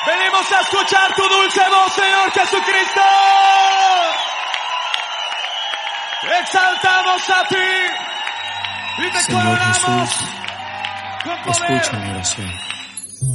Venimos a escuchar tu dulce voz, Señor Jesucristo. Te exaltamos a ti y te Señor coronamos Jesús, con poder. escucha mi oración.